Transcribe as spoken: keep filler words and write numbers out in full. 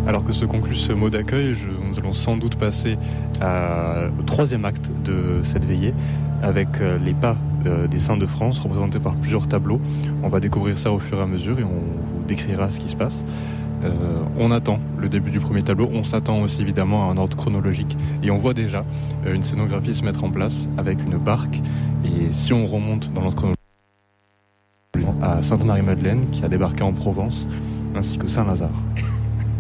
Alors que se conclut ce mot d'accueil, je, nous allons sans doute passer à, au troisième acte de cette veillée, avec euh, les pas euh, des Saints de France, représentés par plusieurs tableaux. On va découvrir ça au fur et à mesure et on vous décrira ce qui se passe. Euh, on attend le début du premier tableau, on s'attend aussi évidemment à un ordre chronologique, et on voit déjà euh, une scénographie se mettre en place avec une barque, et si on remonte dans l'ordre chronologique, à Sainte-Marie-Madeleine qui a débarqué en Provence, ainsi que Saint-Lazare.